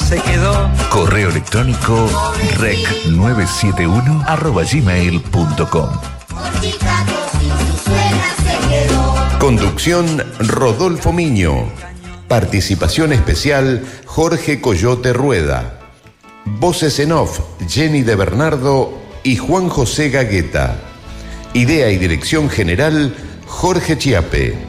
se quedó. Correo electrónico rec971@gmail.com. Conducción Rodolfo Miño. Participación especial Jorge Coyote Rueda. Voces en off Jenny de Bernardo y Juan José Gagueta. Idea y dirección general Jorge Chiape.